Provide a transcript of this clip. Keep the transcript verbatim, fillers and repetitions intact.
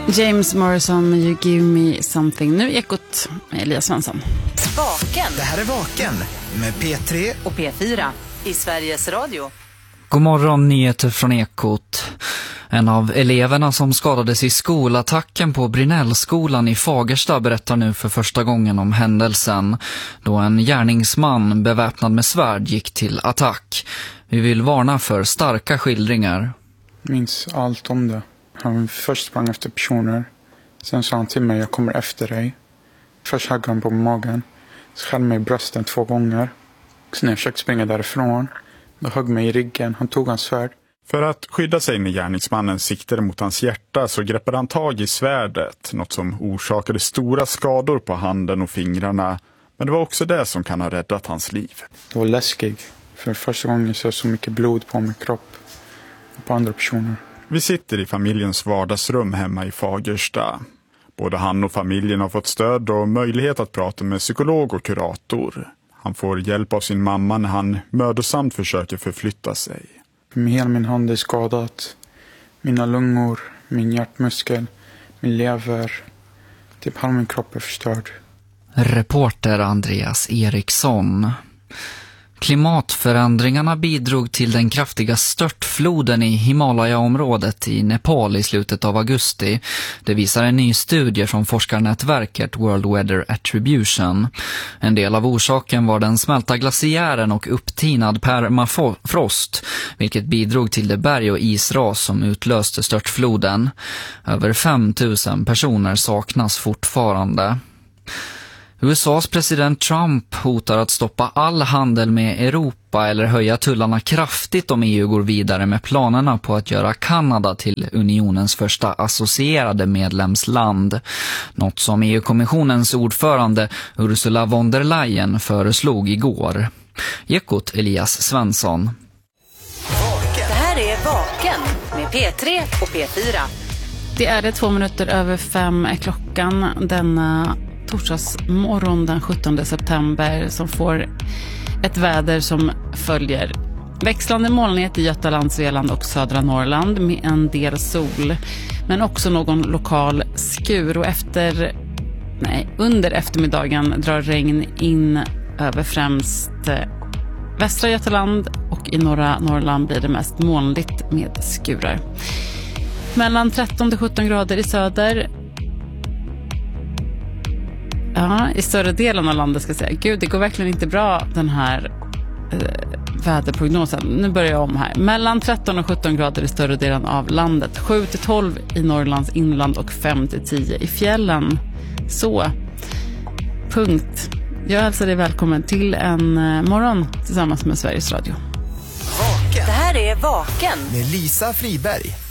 James Morrison, You Give Me Something. Nu Ekot med Elias Svensson. Vaken. Det här är Vaken med P tre och P fyra i Sveriges Radio. God morgon, nyheter från Ekot. En av eleverna som skadades i skolattacken på Brinellskolan i Fagersta berättar nu för första gången om händelsen, då en gärningsman beväpnad med svärd gick till attack. Vi vill varna för starka skildringar. Jag minns allt om det. Han först sprang efter personer. Sen sa han till mig, jag kommer efter dig. Först högg han på magen. Så skär mig i brösten två gånger. Sen när jag försökte springa därifrån, då högg mig i ryggen. Han tog hans svärd. För att skydda sig när gärningsmannen siktade mot hans hjärta så greppade han tag i svärdet. Något som orsakade stora skador på handen och fingrarna. Men det var också det som kan ha räddat hans liv. Det var läskigt. För första gången så så mycket blod på min kropp. Och på andra personer. Vi sitter i familjens vardagsrum hemma i Fagersta. Både han och familjen har fått stöd och möjlighet att prata med psykolog och kurator. Han får hjälp av sin mamma när han mödosamt försöker förflytta sig. Hela min hand är skadat. Mina lungor, min hjärtmuskel, min lever. Typ halva min kropp är förstörd. Reporter Andreas Eriksson. Klimatförändringarna bidrog till den kraftiga störtfloden i Himalaya-området i Nepal i slutet av augusti. Det visar en ny studie från forskarnätverket World Weather Attribution. En del av orsaken var den smälta glaciären och upptinad permafrost, vilket bidrog till det berg- och isras som utlöste störtfloden. Över fem tusen personer saknas fortfarande. U S A:s president Trump hotar att stoppa all handel med Europa eller höja tullarna kraftigt om E U går vidare med planerna på att göra Kanada till unionens första associerade medlemsland. Något som E U-kommissionens ordförande Ursula von der Leyen föreslog igår. Ekot Elias Svensson. Det här är Vaken med P tre och P fyra. Det är det två minuter över fem är klockan denna torsdagsmorgon den sjuttonde september som får ett väder som följer växlande molnighet i Götaland, Svealand och södra Norrland med en del sol, men också någon lokal skur, och efter nej, under eftermiddagen drar regn in över främst västra Götaland, och i norra Norrland blir det mest molnigt med skurar. Mellan tretton till sjutton grader i söder. Ja, i större delen av landet ska jag säga. Gud, det går verkligen inte bra den här eh, väderprognosen. Nu börjar jag om här. Mellan tretton och sjutton grader i större delen av landet. sju till tolv i Norrlands inland och fem till tio i fjällen. Så, punkt. Jag hälsar dig välkommen till en eh, morgon tillsammans med Sveriges Radio. Vaken Det här är Vaken med Lisa Friberg.